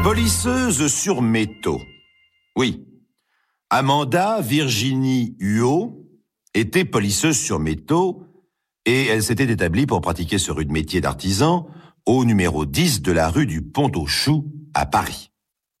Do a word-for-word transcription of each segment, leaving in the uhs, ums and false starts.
Polisseuse sur métaux. Oui. Amanda Virginie Huot était polisseuse sur métaux et elle s'était établie pour pratiquer ce rude métier d'artisan au numéro dix de la rue du Pont-aux-Choux à Paris.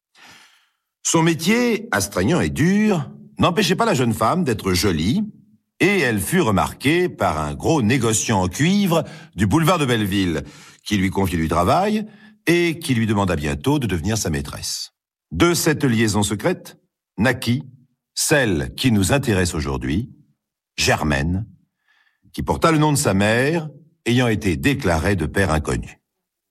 Son métier, astreignant et dur, n'empêchait pas la jeune femme d'être jolie et elle fut remarquée par un gros négociant en cuivre du boulevard de Belleville qui lui confiait du travail et qui lui demanda bientôt de devenir sa maîtresse. De cette liaison secrète naquit celle qui nous intéresse aujourd'hui, Germaine, qui porta le nom de sa mère, ayant été déclarée de père inconnu.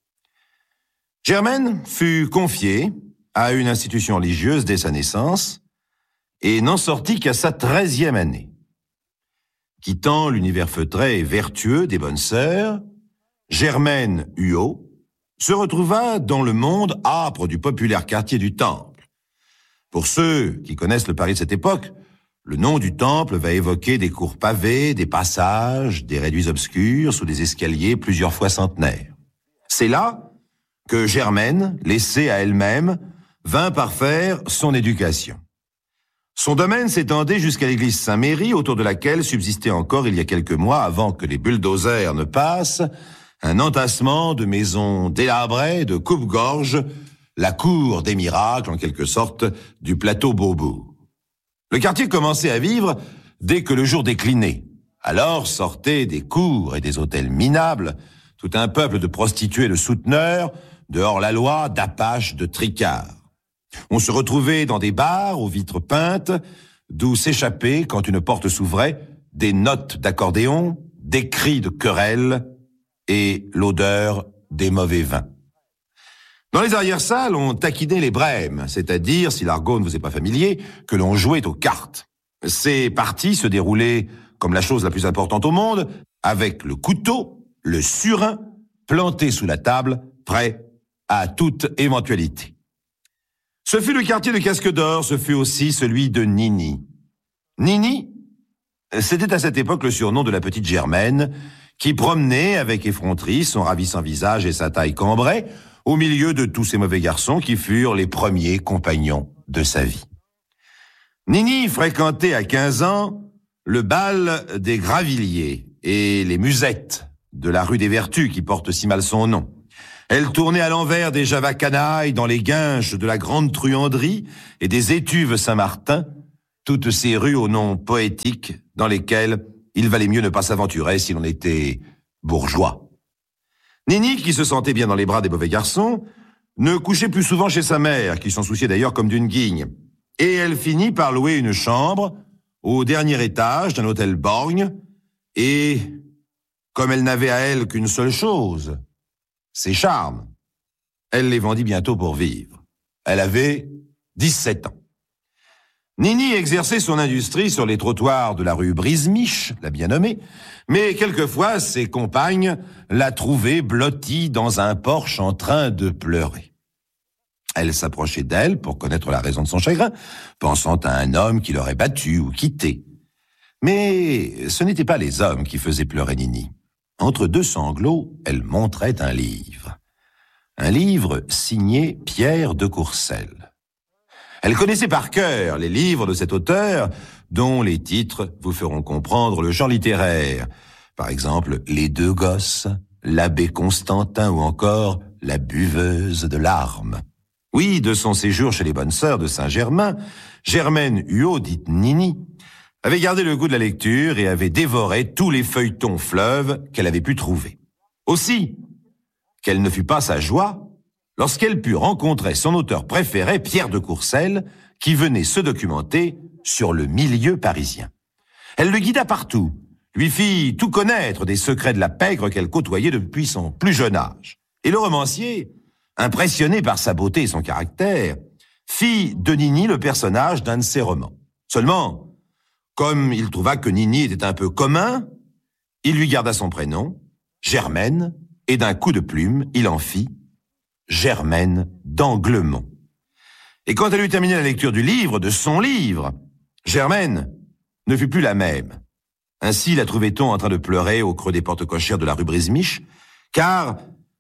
Germaine fut confiée à une institution religieuse dès sa naissance et n'en sortit qu'à sa treizième année. Quittant l'univers feutré et vertueux des bonnes sœurs, Germaine Huot se retrouva dans le monde âpre du populaire quartier du Temple. Pour ceux qui connaissent le Paris de cette époque, le nom du Temple va évoquer des cours pavées, des passages, des réduits obscurs sous des escaliers plusieurs fois centenaires. C'est là que Germaine, laissée à elle-même, vint parfaire son éducation. Son domaine s'étendait jusqu'à l'église Saint-Méry, autour de laquelle subsistait encore il y a quelques mois, avant que les bulldozers ne passent, un entassement de maisons délabrées, de coupe-gorge, la cour des miracles, en quelque sorte, du plateau Beaubourg. Le quartier commençait à vivre dès que le jour déclinait. Alors sortaient des cours et des hôtels minables, tout un peuple de prostituées de souteneurs, de hors-la-loi, d'apaches, de tricards. On se retrouvait dans des bars aux vitres peintes, d'où s'échappaient, quand une porte s'ouvrait, des notes d'accordéon, des cris de querelles et l'odeur des mauvais vins. Dans les arrière-salles, on taquinait les brèmes, c'est-à-dire, si l'argot ne vous est pas familier, que l'on jouait aux cartes. Ces parties se déroulaient comme la chose la plus importante au monde, avec le couteau, le surin, planté sous la table, prêt à toute éventualité. Ce fut le quartier de Casque d'Or, ce fut aussi celui de Nini. Nini, c'était à cette époque le surnom de la petite Germaine, qui promenait avec effronterie son ravissant visage et sa taille cambrée, au milieu de tous ces mauvais garçons qui furent les premiers compagnons de sa vie. Nini fréquentait à quinze ans le bal des Gravilliers et les musettes de la rue des Vertus qui porte si mal son nom. Elle tournait à l'envers des Javacanailles dans les guinches de la Grande Truanderie et des Étuves Saint-Martin, toutes ces rues au nom poétique dans lesquelles il valait mieux ne pas s'aventurer si l'on était bourgeois. Nini, qui se sentait bien dans les bras des mauvais garçons, ne couchait plus souvent chez sa mère, qui s'en souciait d'ailleurs comme d'une guigne. Et elle finit par louer une chambre au dernier étage d'un hôtel borgne, et comme elle n'avait à elle qu'une seule chose, ses charmes, elle les vendit bientôt pour vivre. Elle avait dix-sept ans. Nini exerçait son industrie sur les trottoirs de la rue Brisemiche, la bien nommée, mais quelquefois ses compagnes la trouvaient blottie dans un porche en train de pleurer. Elle s'approchait d'elle pour connaître la raison de son chagrin, pensant à un homme qui l'aurait battue ou quittée. Mais ce n'étaient pas les hommes qui faisaient pleurer Nini. Entre deux sanglots, elle montrait un livre. Un livre signé Pierre de Courcelles. Elle connaissait par cœur les livres de cet auteur, dont les titres vous feront comprendre le genre littéraire. Par exemple, Les Deux Gosses, L'abbé Constantin ou encore La buveuse de larmes. Oui, de son séjour chez les bonnes sœurs de Saint-Germain, Germaine Huot, dite Nini, avait gardé le goût de la lecture et avait dévoré tous les feuilletons fleuves qu'elle avait pu trouver. Aussi, quelle ne fut pas sa joie lorsqu'elle put rencontrer son auteur préféré, Pierre de Courcelles, qui venait se documenter sur le milieu parisien. Elle le guida partout, lui fit tout connaître des secrets de la pègre qu'elle côtoyait depuis son plus jeune âge. Et le romancier, impressionné par sa beauté et son caractère, fit de Nini le personnage d'un de ses romans. Seulement, comme il trouva que Nini était un peu commun, il lui garda son prénom, Germaine, et d'un coup de plume, il en fit Germaine d'Anglemont. Et quand elle eut terminé la lecture du livre, de son livre, Germaine ne fut plus la même. Ainsi la trouvait-on en train de pleurer au creux des portes cochères de la rue Brisemiche, car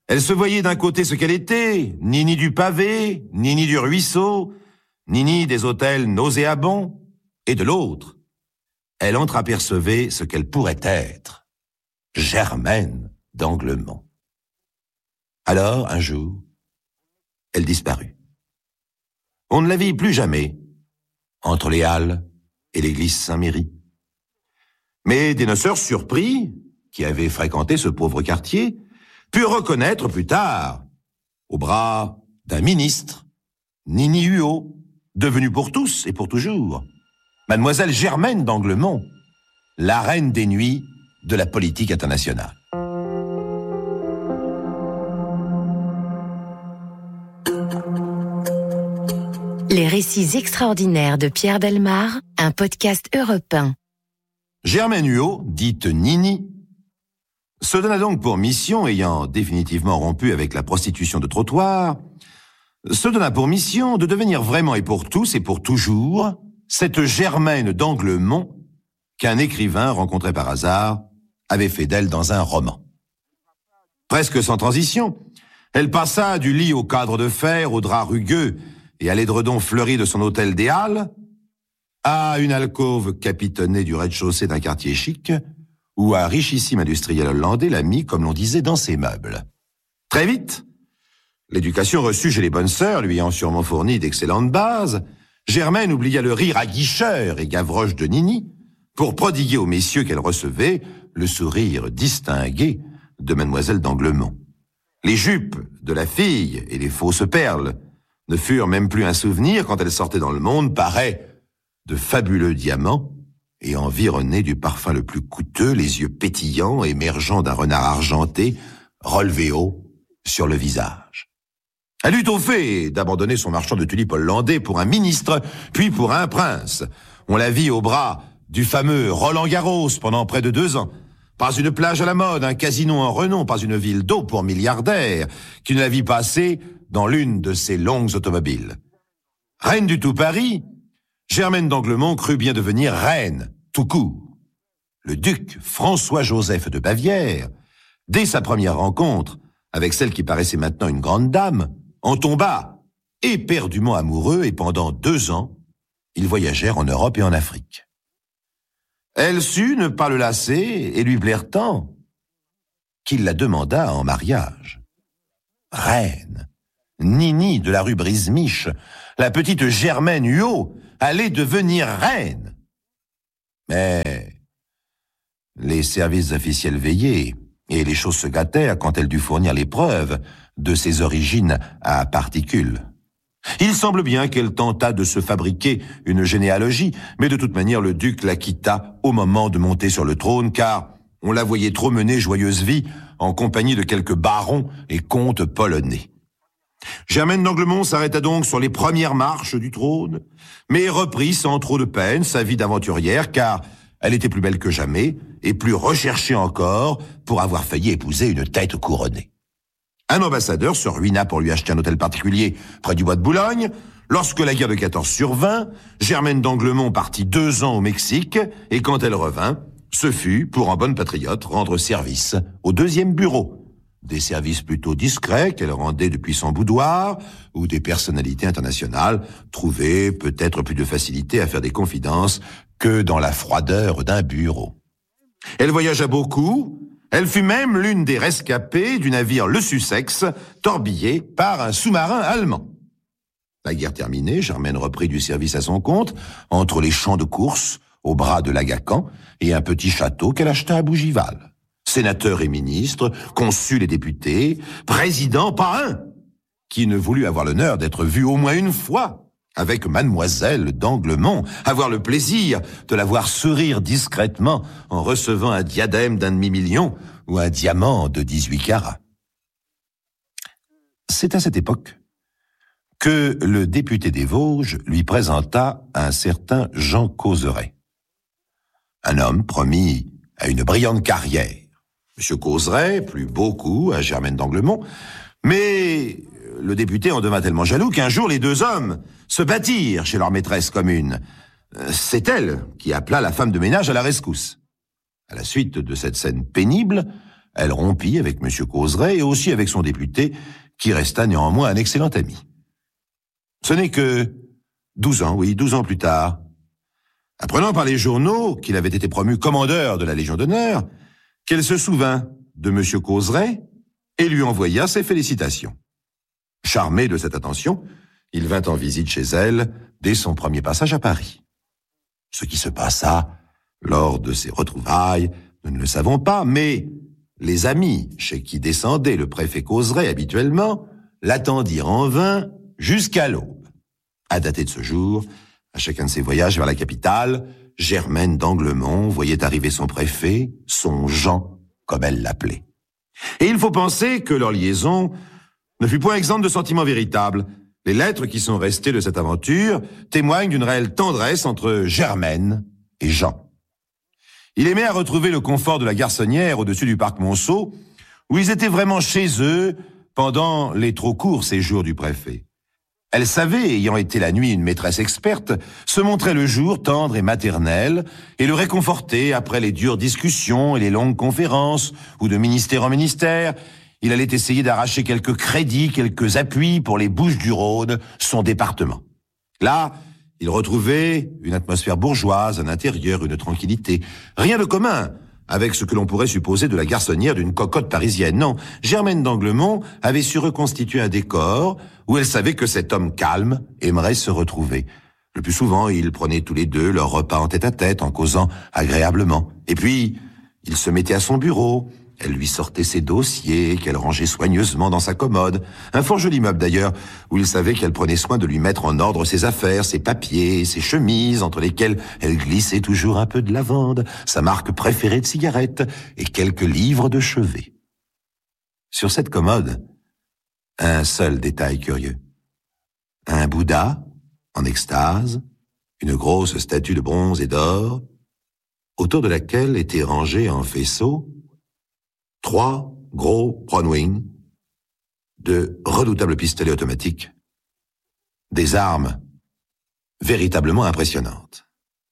Elle se voyait d'un côté ce qu'elle était, Nini du pavé, Nini du ruisseau, Nini des hôtels nauséabonds, et de l'autre, elle entreapercevait ce qu'elle pourrait être, Germaine d'Anglemont. Alors, un jour, elle disparut. On ne la vit plus jamais, entre les Halles et l'église Saint-Méry. Mais des noceurs surpris, qui avaient fréquenté ce pauvre quartier, purent reconnaître plus tard, au bras d'un ministre, Nini Huot, devenue pour tous et pour toujours, Mademoiselle Germaine d'Anglemont, la reine des nuits de la politique internationale. Les récits extraordinaires de Pierre Bellemare, un podcast Europe un. Germaine Huot, dite Nini, se donna donc pour mission, ayant définitivement rompu avec la prostitution de trottoir, se donna pour mission de devenir vraiment et pour tous et pour toujours cette Germaine d'Anglemont qu'un écrivain rencontré par hasard avait fait d'elle dans un roman. Presque sans transition, elle passa du lit au cadre de fer, au drap rugueux et à l'édredon fleuri de son hôtel des Halles, à une alcôve capitonnée du rez-de-chaussée d'un quartier chic, où un richissime industriel hollandais l'a mis, comme l'on disait, dans ses meubles. Très vite, l'éducation reçue chez les bonnes sœurs lui ayant sûrement fourni d'excellentes bases, Germaine oublia le rire aguicheur et gavroche de Nini pour prodiguer aux messieurs qu'elle recevait le sourire distingué de Mademoiselle d'Anglemont. Les jupes de la fille et les fausses perles ne furent même plus un souvenir quand elle sortait dans le monde, parée de fabuleux diamants et environnée du parfum le plus coûteux, les yeux pétillants, émergeant d'un renard argenté, relevé haut sur le visage. Elle eut au fait d'abandonner son marchand de tulipes hollandais pour un ministre, puis pour un prince. On la vit au bras du fameux Roland Garros pendant près de deux ans. Pas une plage à la mode, un casino en renom, pas une ville d'eau pour milliardaires, qui ne la vit passer dans l'une de ses longues automobiles. Reine du tout Paris, Germaine d'Anglemont crut bien devenir reine, tout court. Le duc François-Joseph de Bavière, dès sa première rencontre avec celle qui paraissait maintenant une grande dame, en tomba éperdument amoureux et pendant deux ans, ils voyagèrent en Europe et en Afrique. Elle sut ne pas le lasser et lui plaire tant qu'il la demanda en mariage. Reine, Nini de la rue Brisemiche, la petite Germaine Huot, allait devenir reine. Mais les services officiels veillaient et les choses se gâtèrent quand elle dut fournir les preuves de ses origines à particules. Il semble bien qu'elle tenta de se fabriquer une généalogie, mais de toute manière le duc la quitta au moment de monter sur le trône, car on la voyait trop mener joyeuse vie en compagnie de quelques barons et comtes polonais. Germaine d'Anglemont s'arrêta donc sur les premières marches du trône, mais reprit sans trop de peine sa vie d'aventurière, car elle était plus belle que jamais et plus recherchée encore pour avoir failli épouser une tête couronnée. Un ambassadeur se ruina pour lui acheter un hôtel particulier près du bois de Boulogne. Lorsque la guerre de quatorze survint, Germaine d'Anglemont partit deux ans au Mexique, et quand elle revint, ce fut, pour en bonne patriote, rendre service au deuxième bureau. Des services plutôt discrets qu'elle rendait depuis son boudoir, où des personnalités internationales trouvaient peut-être plus de facilité à faire des confidences que dans la froideur d'un bureau. Elle voyagea beaucoup. Elle fut même l'une des rescapées du navire le Sussex, torbillé par un sous-marin allemand. La guerre terminée, Germaine reprit du service à son compte, entre les champs de course, au bras de l'Agacan, et un petit château qu'elle acheta à Bougival. Sénateur et ministre, consul et député, président, pas un, qui ne voulut avoir l'honneur d'être vu au moins une fois avec Mademoiselle d'Anglemont, avoir le plaisir de la voir sourire discrètement en recevant un diadème d'un demi-million ou un diamant de dix-huit carats. C'est à cette époque que le député des Vosges lui présenta un certain Jean Causeret. Un homme promis à une brillante carrière. Monsieur Causeret plut beaucoup à Germaine d'Anglemont, mais le député en devint tellement jaloux qu'un jour les deux hommes se battirent chez leur maîtresse commune. C'est elle qui appela la femme de ménage à la rescousse. À la suite de cette scène pénible, elle rompit avec M. Causeray et aussi avec son député, qui resta néanmoins un excellent ami. Ce n'est que douze ans, oui, douze ans plus tard, apprenant par les journaux qu'il avait été promu commandeur de la Légion d'honneur, qu'elle se souvint de M. Causeray et lui envoya ses félicitations. Charmé de cette attention, il vint en visite chez elle dès son premier passage à Paris. Ce qui se passa lors de ces retrouvailles, nous ne le savons pas, mais les amis chez qui descendait le préfet Causeray habituellement l'attendirent en vain jusqu'à l'aube. À dater de ce jour, à chacun de ses voyages vers la capitale, Germaine d'Anglemont voyait arriver son préfet, son Jean, comme elle l'appelait. Et il faut penser que leur liaison ne fut point exempte de sentiments véritables. Les lettres qui sont restées de cette aventure témoignent d'une réelle tendresse entre Germaine et Jean. Il aimait à retrouver le confort de la garçonnière au-dessus du parc Monceau, où ils étaient vraiment chez eux pendant les trop courts séjours du préfet. Elle savait, ayant été la nuit une maîtresse experte, se montrer le jour tendre et maternelle et le réconforter après les dures discussions et les longues conférences, où de ministère en ministère, il allait essayer d'arracher quelques crédits, quelques appuis pour les Bouches-du-Rhône, son département. Là, il retrouvait une atmosphère bourgeoise, un intérieur, une tranquillité. Rien de commun avec ce que l'on pourrait supposer de la garçonnière d'une cocotte parisienne. Non, Germaine d'Anglemont avait su reconstituer un décor où elle savait que cet homme calme aimerait se retrouver. Le plus souvent, ils prenaient tous les deux leur repas en tête-à-tête, en causant agréablement. Et puis, il se mettait à son bureau. Elle lui sortait ses dossiers, qu'elle rangeait soigneusement dans sa commode. Un fort joli meuble d'ailleurs, où il savait qu'elle prenait soin de lui mettre en ordre ses affaires, ses papiers, ses chemises, entre lesquelles elle glissait toujours un peu de lavande, sa marque préférée de cigarettes, et quelques livres de chevet. Sur cette commode, un seul détail curieux. Un Bouddha, en extase, une grosse statue de bronze et d'or, autour de laquelle étaient rangés en faisceau trois gros Bronwyn, de redoutables pistolets automatiques, des armes véritablement impressionnantes.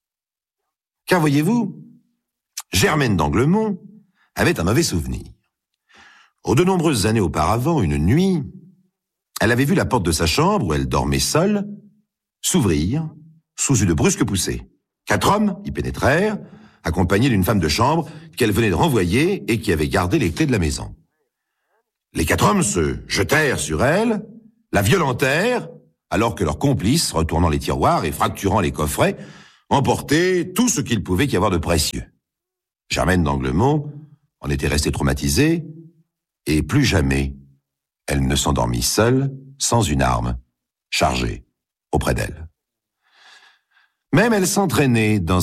Car voyez-vous, Germaine d'Anglemont avait un mauvais souvenir. Aux de nombreuses années auparavant, une nuit, elle avait vu la porte de sa chambre, où elle dormait seule, s'ouvrir sous une brusque poussée. Quatre hommes y pénétrèrent, accompagnée d'une femme de chambre qu'elle venait de renvoyer et qui avait gardé les clés de la maison. Les quatre hommes se jetèrent sur elle, la violentèrent, alors que leurs complices, retournant les tiroirs et fracturant les coffrets, emportaient tout ce qu'il pouvait y avoir de précieux. Germaine d'Anglemont en était restée traumatisée, et plus jamais elle ne s'endormit seule, sans une arme, chargée auprès d'elle. Même elle s'entraînait dans